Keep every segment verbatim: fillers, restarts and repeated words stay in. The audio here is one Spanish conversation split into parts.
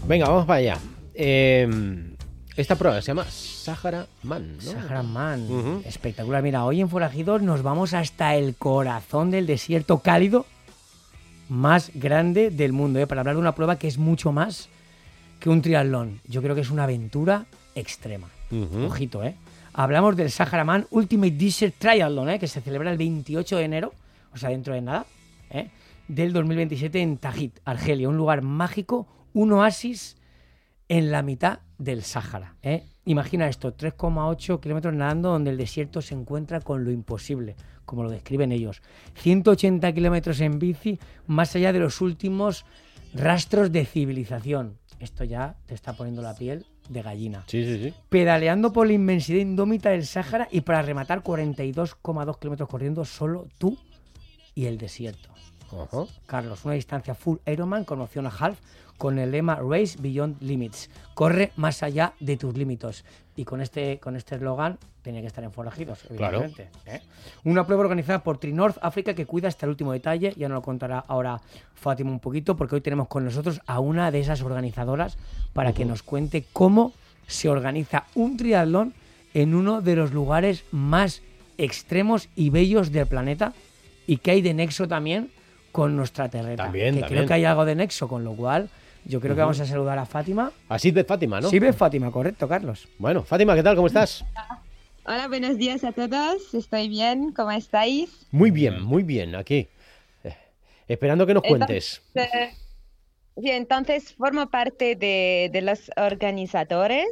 Venga, vamos para allá. Eh, esta prueba se llama Sahara Man, ¿no? Sahara Man, Uh-huh. espectacular. Mira, hoy en Forajidos nos vamos hasta el corazón del desierto cálido más grande del mundo, ¿eh? Para hablar de una prueba que es mucho más que un triatlón. Yo creo que es una aventura extrema. Uh-huh. Ojito, ¿eh? Hablamos del Sahara Man Ultimate Desert Triathlon, ¿eh? Que se celebra el veintiocho de enero, o sea, dentro de nada, ¿eh? Del dos mil veintisiete en Tajit, Argelia, un lugar mágico, un oasis en la mitad del Sáhara, ¿eh? Imagina esto, tres coma ocho kilómetros nadando donde el desierto se encuentra con lo imposible, como lo describen ellos. ciento ochenta kilómetros en bici, más allá de los últimos rastros de civilización. Esto ya te está poniendo la piel de gallina. Sí, sí, sí. Pedaleando por la inmensidad indómita del Sáhara y para rematar cuarenta y dos coma dos kilómetros corriendo solo tú y el desierto. Uh-huh. Carlos, una distancia full Ironman con opción a half con el lema Race Beyond Limits. Corre más allá de tus límites. Y con este con este eslogan tenía que estar en Forajidos, evidentemente. Claro. ¿eh? Una prueba organizada por Trinorth África que cuida hasta el último detalle. Ya nos lo contará ahora Fátima un poquito, porque hoy tenemos con nosotros a una de esas organizadoras para uh-huh. que nos cuente cómo se organiza un triatlón en uno de los lugares más extremos y bellos del planeta y que hay de nexo también con nuestra terreta. También, que también. Creo que hay algo de nexo, con lo cual yo creo uh-huh. que vamos a saludar a Fátima. A Sitbet Fátima, ¿no? Sitbet Fátima, correcto, Carlos. Bueno, Fátima, ¿qué tal? ¿Cómo estás? Hola, buenos días a todos. Estoy bien, ¿cómo estáis? Muy bien, muy bien, aquí. Eh, esperando que nos cuentes. Entonces, sí, entonces formo parte de, de los organizadores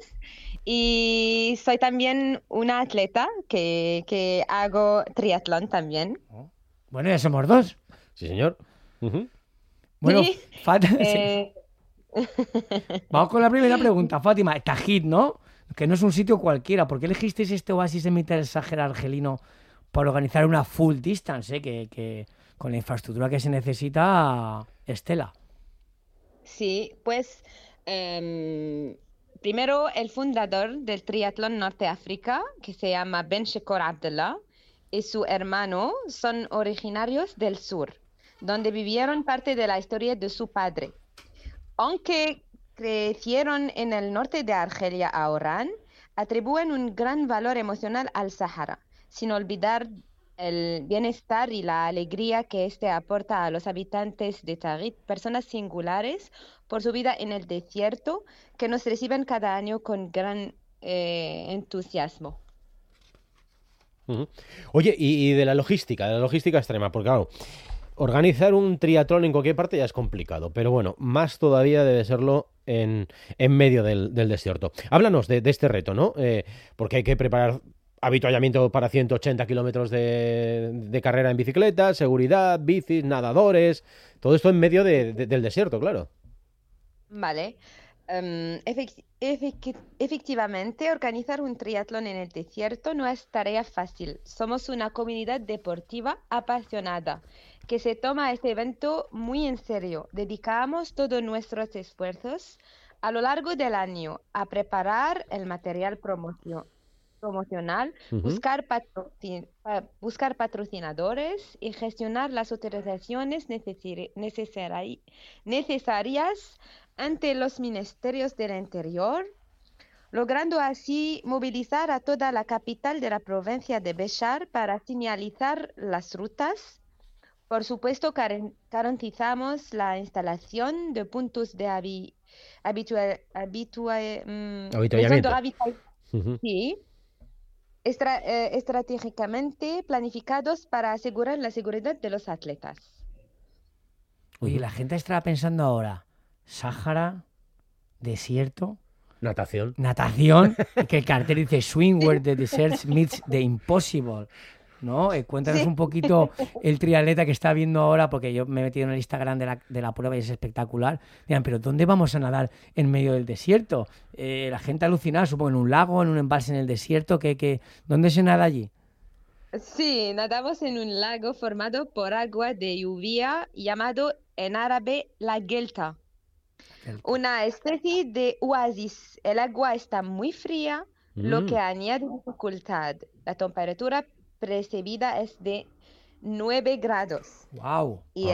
y soy también una atleta que, que hago triatlón también. Bueno, ya somos dos. Sí, señor. Uh-huh. Bueno, ¿Sí? Fátima, eh... vamos con la primera pregunta, Fátima. Tajit, ¿no? Que no es un sitio cualquiera. ¿Por qué elegisteis este oasis en mitad del Sáhara argelino para organizar una full distance, eh? que, que con la infraestructura que se necesita, Estela? Sí, pues um, primero el fundador del triatlón Norte África, que se llama Ben Shekor Abdullah, y su hermano son originarios del sur, donde vivieron parte de la historia de su padre. Aunque crecieron en el norte de Argelia a Oran, atribuyen un gran valor emocional al Sahara, sin olvidar el bienestar y la alegría que este aporta a los habitantes de Tajit, personas singulares por su vida en el desierto, que nos reciben cada año con gran eh, entusiasmo. Uh-huh. Oye, y, y de la logística, de la logística extrema, porque claro, organizar un triatlón en cualquier parte ya es complicado, pero bueno, más todavía debe serlo en, en medio del, del desierto. Háblanos de, de este reto, ¿no? Eh, porque hay que preparar avituallamiento para ciento ochenta kilómetros de, de carrera en bicicleta, seguridad, bicis, nadadores, todo esto en medio de, de, del desierto, claro. Vale. Um, efect- efect- efectivamente, organizar un triatlón en el desierto no es tarea fácil. Somos una comunidad deportiva apasionada que se toma este evento muy en serio. Dedicamos todos nuestros esfuerzos a lo largo del año a preparar el material promocio- promocional, Uh-huh. buscar, patrocin- pa- buscar patrocinadores y gestionar las autorizaciones necesari- necesari- necesarias ante los ministerios del Interior, logrando así movilizar a toda la capital de la provincia de Béchar para señalizar las rutas. Por supuesto, gar- garantizamos la instalación de puntos de habi- habitua- habitua- mm, Avituallamiento. de habita- Uh-huh. sí, estra- eh, estratégicamente planificados para asegurar la seguridad de los atletas. Oye, Uh-huh. la gente estará pensando ahora, Sáhara, desierto, Natación. natación, que el cartel dice Swim where the desert meets the impossible, ¿no? Eh, cuéntanos Sí. un poquito el triatleta que está viendo ahora, porque yo me he metido en el Instagram de la, de la prueba y es espectacular. Dirán, pero ¿dónde vamos a nadar en medio del desierto? Eh, la gente alucinada, supongo, en un lago, en un embalse en el desierto, que, que, ¿dónde se nada allí? Sí, nadamos en un lago formado por agua de lluvia llamado en árabe la Gelta, una especie de oasis. El agua está muy fría, lo Mm. que añade dificultad. La temperatura percibida es de nueve grados ¡Wow! y el Ah.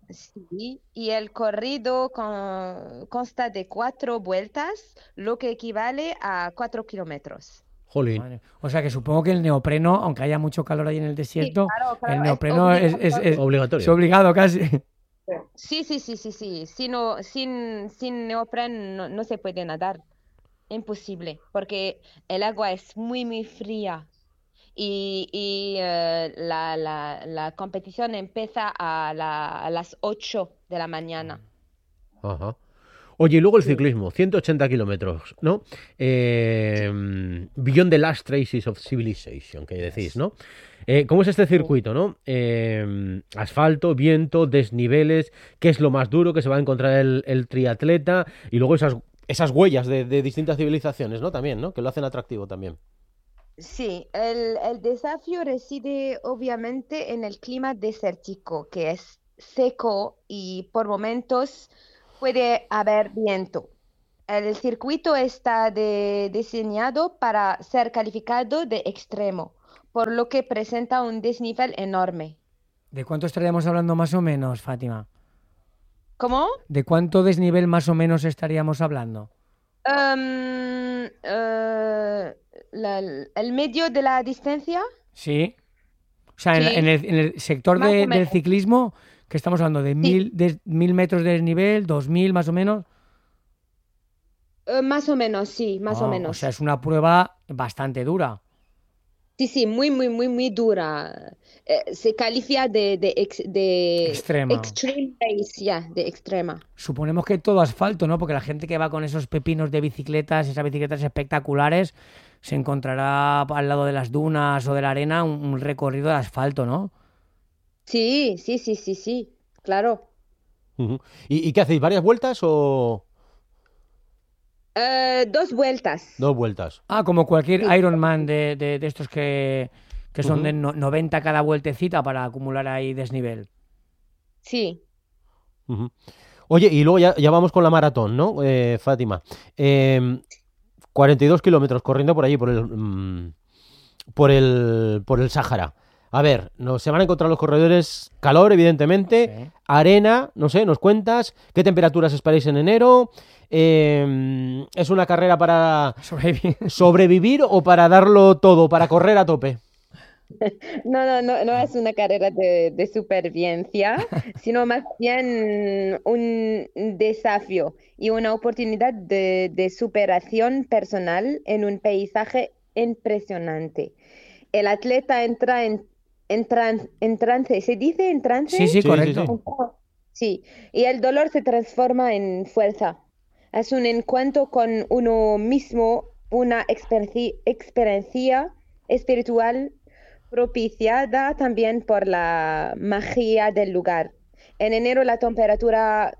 Sí, y el corrido con- consta de cuatro vueltas, lo que equivale a cuatro kilómetros. Jolín. Madre. O sea que supongo que el neopreno, aunque haya mucho calor ahí en el Sí, desierto, claro, el claro, es neopreno es, es- es- es Obligatorio. obligado casi. Sí, sí, sí, sí, sí. Si no- sin, sin neopren no, no se puede nadar. Imposible, porque el agua es muy, muy fría. Y, y, eh, la, la, la competición empieza a, la- a las ocho de la mañana. Ajá. Oye, y luego el Sí. ciclismo, ciento ochenta kilómetros, ¿no? Eh, Beyond the Last Traces of Civilization, que decís, ¿no? Eh, ¿cómo es este circuito, no? Eh, asfalto, viento, desniveles, ¿qué es lo más duro que se va a encontrar el, el triatleta? Y luego esas, esas huellas de, de distintas civilizaciones, ¿no? También, ¿no? Que lo hacen atractivo también. Sí, el, el desafío reside obviamente en el clima desértico, que es seco y por momentos puede haber viento. El circuito está de- diseñado para ser calificado de extremo, por lo que presenta un desnivel enorme. ¿De cuánto estaríamos hablando más o menos, Fátima? ¿Cómo? ¿De cuánto desnivel más o menos estaríamos hablando? Em, eh, la- el medio de la distancia, Sí. O sea, en, en sí, el, en el sector más de- o del menos. ciclismo, que estamos hablando de Sí, mil, de mil metros de desnivel, dos mil más o menos. eh, más o menos, sí, más o Ah, o sea, menos. es una prueba bastante dura. Sí, sí, muy, muy, muy, muy dura. Eh, se califica de, de, ex- de Extrema. extreme race, ya, de extrema. Suponemos que todo asfalto, ¿no? Porque la gente que va con esos pepinos de bicicletas, esas bicicletas espectaculares, se encontrará al lado de las dunas o de la arena un, un recorrido de asfalto, ¿no? Sí, sí, sí, sí, sí, claro. Ujú. ¿Y, y qué hacéis? ¿Varias vueltas o Eh, dos vueltas. dos vueltas? Ah, como cualquier Sí, Ironman de, de, de estos que, que son de Ujú, no- noventa cada vueltecita para acumular ahí desnivel. sí. ujú. Oye, y luego ya, ya vamos con la maratón, ¿no? Eh, Fátima. Em, cuarenta y dos kilómetros corriendo por allí, por el, mm, por el, por el Sáhara. A ver, nos, se van a encontrar los corredores, calor, evidentemente, Sí. arena, no sé, nos cuentas, qué temperaturas esperáis en enero. Em, ¿es una carrera para Sobrevivir. sobrevivir o para darlo todo, para correr a tope? No, no, no, no es una carrera de, de supervivencia, sino más bien un desafío y una oportunidad de, de superación personal en un paisaje impresionante. El atleta entra en, en, tran- en trance, ¿se dice en trance? Sí, sí, Sí, sí, sí. correcto. Sí, y el dolor se transforma en fuerza. Es un encuentro con uno mismo, una experiencia, experiencia espiritual propiciada también por la magia del lugar. En enero la temperatura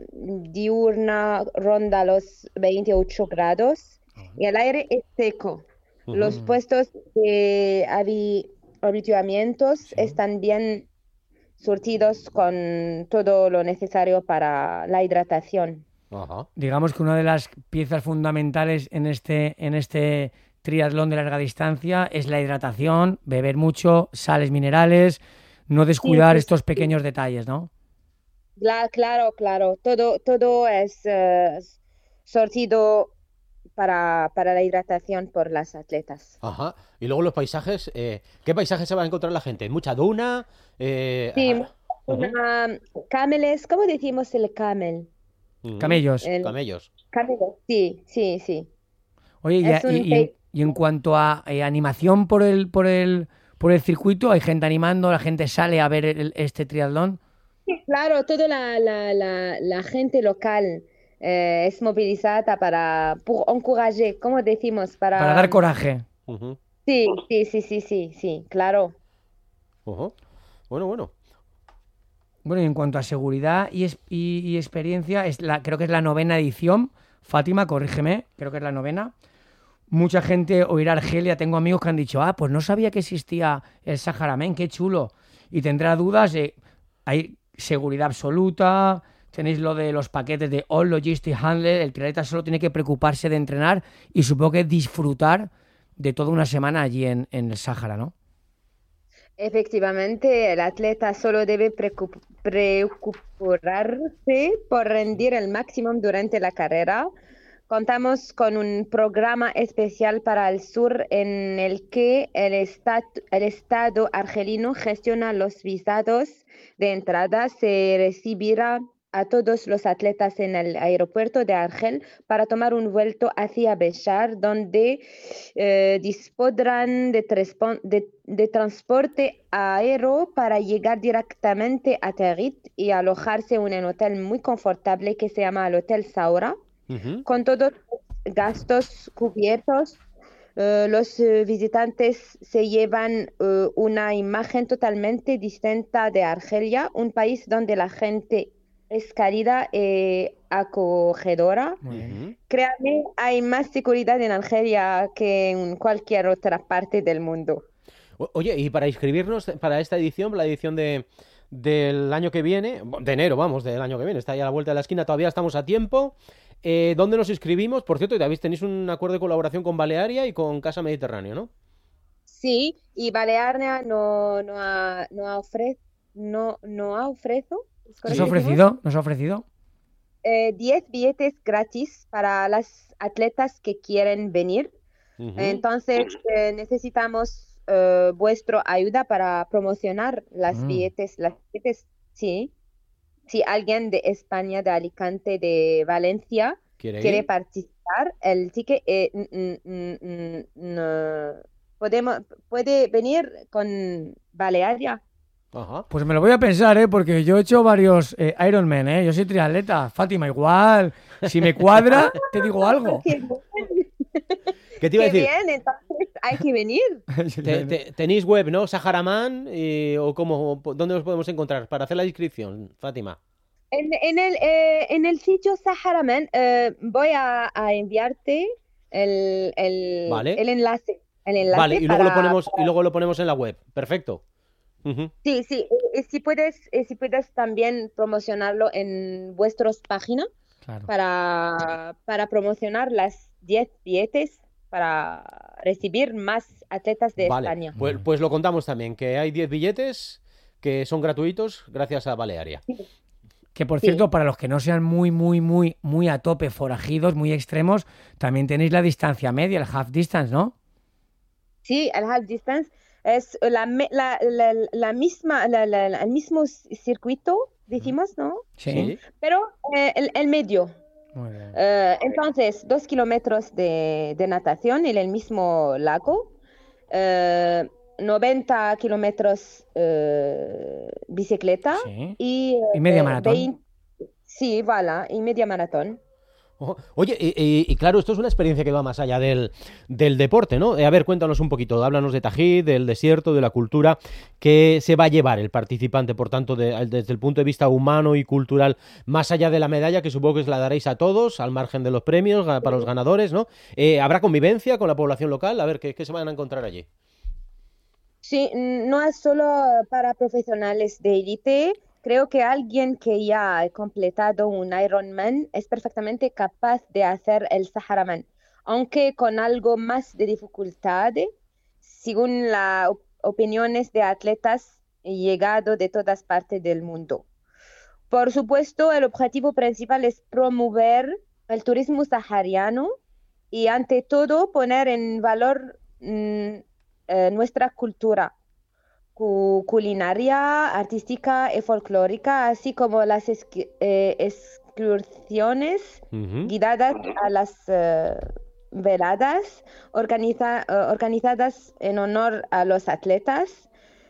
diurna ronda los veintiocho grados y el aire es seco. Los Ujú. Mm, puestos de habi- habituamientos sí. están bien surtidos con todo lo necesario para la hidratación. Ajá. Digamos que una de las piezas fundamentales en este, en este triatlón de larga distancia es la hidratación, beber mucho, sales minerales, no Sí, descuidar sí, estos sí. pequeños detalles, ¿no? Cla- Claro, claro, todo, todo es eh, sortido para, para la hidratación por las atletas. Ajá. Y luego los paisajes, eh, ¿qué paisajes se va a encontrar la gente? ¿Mucha duna? Eh, Sí, ah, ujú, una, cameles, ¿cómo decimos el camel? ujú. Camellos. El Camellos. camelo, sí, sí, sí. Oye, y, a- Es y- un y en, pe- y en cuanto a eh, animación por el, por el, por el circuito, hay gente animando, la gente sale a ver el- este triatlón. Sí, claro, toda la, la, la, la gente local eh, es movilizada para pour encourager, ¿cómo decimos? Para Para dar coraje. Ujú, sí, sí, sí, sí, sí, sí, claro. ujú. Bueno, bueno. Bueno, y en cuanto a seguridad y, es- y- y experiencia, es la, creo que es la novena edición. Fátima, corrígeme, creo que es la novena. Mucha gente oirá Argelia, tengo amigos que han dicho, ah, pues no sabía que existía el Sahara Men, qué chulo. Y tendrá dudas, de, hay seguridad absoluta, tenéis lo de los paquetes de All Logistic Handler, el triatleta solo tiene que preocuparse de entrenar y supongo que disfrutar de toda una semana allí en, en el Sahara, ¿no? Efectivamente, el atleta solo debe preocup- preocuparse por rendir el máximo durante la carrera. Contamos con un programa especial para el sur en el que el, estat- el Estado argelino gestiona los visados de entrada. Se recibirá a todos los atletas en el aeropuerto de Argel para tomar un vuelo hacia Béchar, donde eh, dispondrán de, trespo- de, de transporte aéreo para llegar directamente a Territ y alojarse en un hotel muy confortable que se llama el Hotel Saura, Ujú. con todos los gastos cubiertos. Eh, los eh, visitantes se llevan eh, una imagen totalmente distinta de Argelia, un país donde la gente es cálida y acogedora. Muy bien. Ujú. Créame, hay más seguridad en Argelia que en cualquier otra parte del mundo. O- Oye, y para inscribirnos para esta edición, la edición de, del año que viene, de enero, vamos, del año que viene, está ya a la vuelta de la esquina, todavía estamos a tiempo. Eh, ¿dónde nos inscribimos? Por cierto, David, tenéis un acuerdo de colaboración con Balearia y con Casa Mediterráneo, ¿no? Sí, y Balearia no, no ha, no ha ofre- no, no ha ofrecido, ¿es ¿Nos correcto ha Sí. decimos? ofrecido? ¿Nos ha ofrecido? Eh, diez billetes gratis para las atletas que quieren venir. Ujú. Entonces, eh, necesitamos eh, vuestra ayuda para promocionar las Mm. billetes, las billetes, sí. Si alguien de España, de Alicante, de Valencia ¿Quiere quiere ir? participar, el ticket eh, mm, mm, mm, no, podemos, puede venir con Balearia. Ajá. Pues me lo voy a pensar, ¿eh? Porque yo he hecho varios eh, Ironman, ¿eh? Yo soy triatleta. Fátima, igual. Si me cuadra, te digo algo. ¡Qué bien! ¿Qué te iba a ¡Qué decir? bien! Entonces hay que venir. Te- te- tenéis web, ¿no? Saharaman, y- o cómo, ¿dónde os podemos encontrar para hacer la inscripción, Fátima? En, en el, eh, en el sitio Saharaman eh, voy a, a enviarte el, el, Vale. el enlace. El enlace Vale, y luego lo para, ponemos, y para- luego lo ponemos en la web. Perfecto. Ujú. Sí, sí. Y, y si puedes, y si puedes también promocionarlo en vuestras páginas Claro. para, para promocionar las diez billetes para recibir más atletas de Vale, España. pues, pues lo contamos también, que hay diez billetes que son gratuitos gracias a Balearia. Que por Sí. cierto, para los que no sean muy, muy, muy, muy a tope, forajidos, muy extremos, también tenéis la distancia media, el half distance, ¿no? Sí, el half distance es la, me- la, la, la misma, la- la- la- el mismo c- circuito, decimos, ¿no? Sí. Pero eh, el, el medio. Muy bien. Eh, entonces, dos kilómetros de, de natación en el mismo lago, eh, noventa kilómetros eh, bicicleta Sí. y, Y media eh, maratón. veinte sí, voilà, y media maratón. Ojo. Oye, y, y- y claro, esto es una experiencia que va más allá del, del deporte, ¿no? Eh, a ver, cuéntanos un poquito, háblanos de Tajid, del desierto, de la cultura, que se va a llevar el participante, por tanto, de- al- desde el punto de vista humano y cultural, más allá de la medalla, que supongo que os la daréis a todos, al margen de los premios, ga- para los ganadores, ¿no? Eh, ¿habrá convivencia con la población local? A ver, ¿qué, qué se van a encontrar allí? Sí, no es solo para profesionales de élite. Creo que alguien que ya ha completado un Ironman es perfectamente capaz de hacer el Saharaman, aunque con algo más de dificultad, según las op- opiniones de atletas llegados de todas partes del mundo. Por supuesto, el objetivo principal es promover el turismo sahariano y, ante todo, poner en valor mm, eh, nuestra cultura cu- culinaria, artística y folclórica, así como las esqui- eh, excursiones Ujú. guiadas a las eh, veladas organiza- eh, organizadas en honor a los atletas.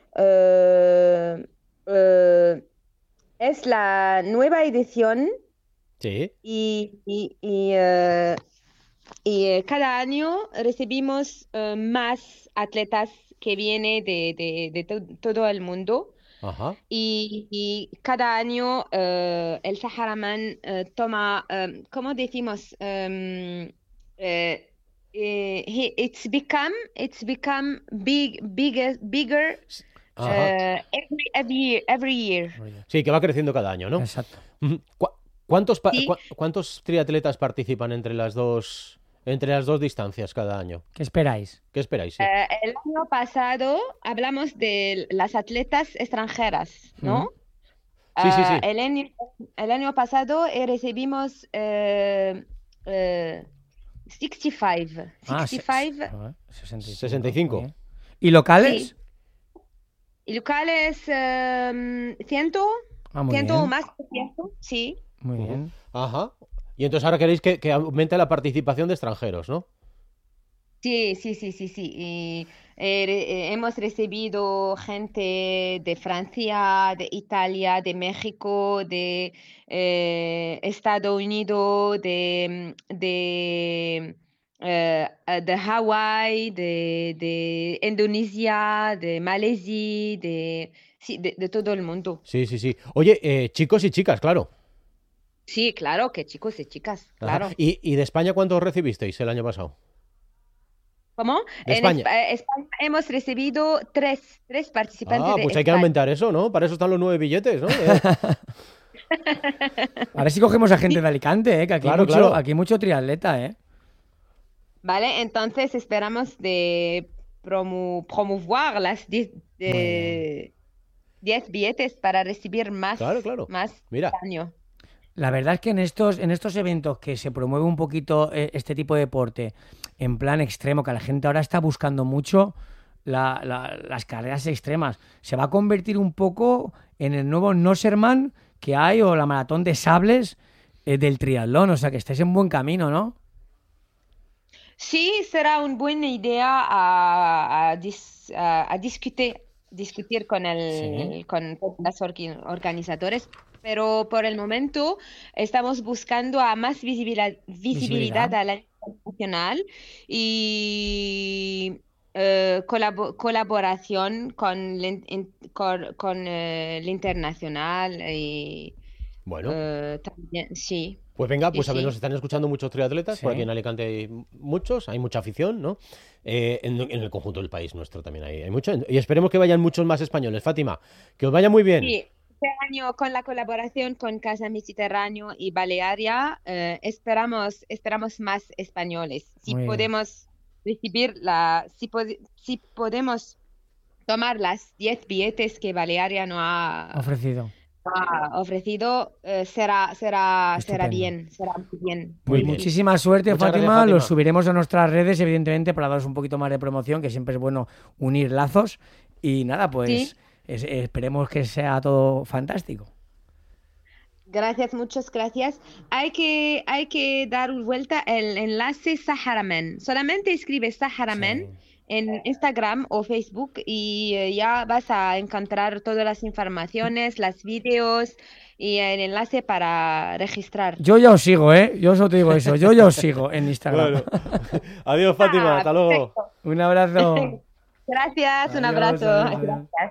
Eh, eh, es la nueva edición Sí. y, y- y, eh, y, eh, cada año recibimos eh, más atletas que vienen de, de- de to- todo el mundo. Ajá. Y, y cada año eh, el Saharaman eh, toma, eh, ¿cómo decimos? Em, eh, eh, he- it's become, it's become big, bigger, bigger Ajá. eh, every, every year, every year. Sí, que va creciendo cada año, ¿no? Exacto. Ujú. ¿Cu- ¿Cuántos, pa- Sí. cua- ¿Cuántos triatletas participan entre las dos entre las dos distancias cada año? ¿Qué esperáis? ¿Qué esperáis? Sí. Eh, el año pasado hablamos de las atletas extranjeras, ¿no? Ujú. Sí, sí, sí. Ah, el año, el año pasado eh, recibimos eh, eh, sesenta y cinco. Ah, se- sesenta y cinco. ah, sesenta y cinco. sesenta y cinco. Muy bien. ¿Y locales? Sí. Y locales, eh, cien, Ah, muy cien bien. o más de cien, sí. Muy Ujú. bien. Ajá. Y entonces ahora queréis que, que aumente la participación de extranjeros, ¿no? Sí, sí, sí, sí, sí. Y, eh, re- eh, hemos recibido gente de Francia, de Italia, de México, de eh, Estados Unidos, de, mm, de, eh, eh, de Hawái, de, de Indonesia, de Malasia, de, sí, de, de todo el mundo. Sí, sí, sí. Oye, eh, chicos y chicas, claro. Sí, claro, que chicos y chicas, Ajá. claro. ¿Y, y de España cuántos recibisteis el año pasado? ¿Cómo? De En España. Espa- España hemos recibido tres, tres participantes Ah, de pues hay que España. aumentar eso, ¿no? Para eso están los nueve billetes, ¿no? Eh, A ver si cogemos a gente de Alicante, ¿eh? Que aquí hay Claro, mucho, claro. aquí hay mucho triatleta, ¿eh? Vale, entonces esperamos de promo- promover las diez, Muy bien. eh, diez billetes para recibir más, Claro, claro. más Mira. este año. La verdad es que en estos, en estos eventos que se promueve un poquito eh, este tipo de deporte en plan extremo, que la gente ahora está buscando mucho la- la- las carreras extremas, se va a convertir un poco en el nuevo Nosserman que hay o la maratón de sables eh, del triatlón. O sea que estáis en buen camino, ¿no? Sí, será una buena idea a, a dis- a- a discutir, discutir con, el, Sí. con los orgi- organizadores, pero por el momento estamos buscando a más visibilidad, visibilidad Visibilidad. a la nivel nacional y eh, colabo- colaboración con, el in- in- con, con, eh, el internacional y Bueno, eh, también, sí, pues venga, sí, pues a ver, nos sí. están escuchando muchos triatletas. Por aquí Sí. en Alicante hay muchos, hay mucha afición, ¿no? Eh, en, en el conjunto del país nuestro también hay, hay mucho. Y esperemos que vayan muchos más españoles. Fátima, que os vaya muy bien. Sí, este año con la colaboración con Casa Mediterráneo y Balearia, eh, esperamos, esperamos más españoles. Si Muy bien. podemos recibir la, si, pod- si podemos tomar las diez billetes que Balearia nos ha, Ofrecido. ha ofrecido, eh, será, será, será Estupendo. bien, será muy bien. Muy Pues bien. muchísima suerte, Muchas gracias, Fátima. Lo Fátima. subiremos a nuestras redes, evidentemente, para daros un poquito más de promoción, que siempre es bueno unir lazos. Y nada, pues Sí. es- esperemos que sea todo fantástico. Gracias, muchas gracias. Hay que, hay que dar una vuelta el enlace Saharaman. Solamente escribe Saharaman Sí. en Instagram o Facebook y eh, ya vas a encontrar todas las informaciones, las vídeos y el enlace para registrar. Yo ya os sigo, ¿eh? Yo solo te digo eso. Yo ya os sigo en Instagram. Bueno, adiós, Fátima, Ah, hasta luego. perfecto. Un abrazo. Gracias, un Adiós, abrazo. adiós, adiós. Gracias.